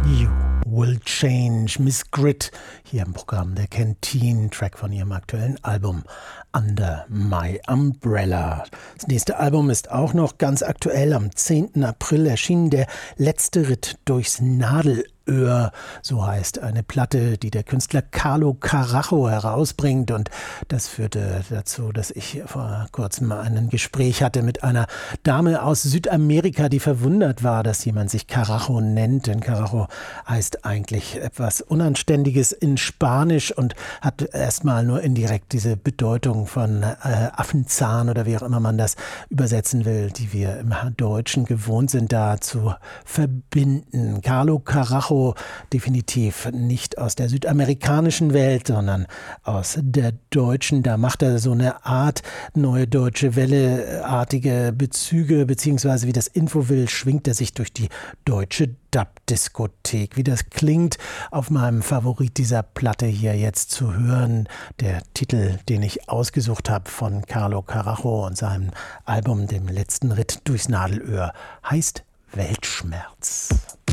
You Will Change, Miss Grit, hier im Programm der Canteen, Track von ihrem aktuellen Album Under My Umbrella. Das nächste Album ist auch noch ganz aktuell. Am 10. April erschien der letzte Ritt durchs Nadelöhr. So heißt eine Platte, die der Künstler Carlo Carajo herausbringt. Und das führte dazu, dass ich vor kurzem ein Gespräch hatte mit einer Dame aus Südamerika, die verwundert war, dass jemand sich Carajo nennt. Denn Carajo heißt eigentlich etwas Unanständiges in Spanisch und hat erstmal nur indirekt diese Bedeutung von Affenzahn oder wie auch immer man das übersetzen will, die wir im Deutschen gewohnt sind, da zu verbinden. Carlo Carajo definitiv nicht aus der südamerikanischen Welt, sondern aus der deutschen. Da macht er so eine Art neue deutsche Welle-artige Bezüge, beziehungsweise wie das Info will, schwingt er sich durch die deutsche Dub-Diskothek. Wie das klingt, auf meinem Favorit dieser Platte hier jetzt zu hören. Der Titel, den ich ausgesucht habe von Carlo Carajo und seinem Album, dem letzten Ritt durchs Nadelöhr, heißt Weltschmerz.